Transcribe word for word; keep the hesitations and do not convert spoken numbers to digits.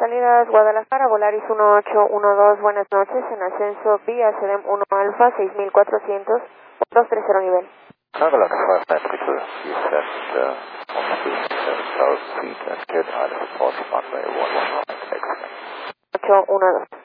localidad Guadalajara, Volaris uno ocho uno dos, buenas noches, en ascenso vía SEDEM uno Alfa, seis mil cuatrocientos, dos tres cero nivel. Travel on five nine three two, you set uh, one two seven South Street and get out of the port runway one one nine, excellent. ocho uno dos.